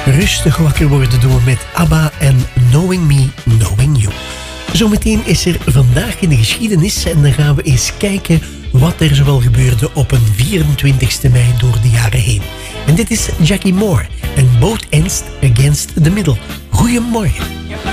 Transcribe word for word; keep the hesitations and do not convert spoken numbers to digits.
rustig wakker worden doen met ABBA en Knowing Me, Knowing You. Zometeen is er Vandaag in de Geschiedenis en dan gaan we eens kijken wat er zoal gebeurde op een vierentwintigste mei door de jaren heen. En dit is Jackie Moore en Both Ends Against the Middle. Goedemorgen.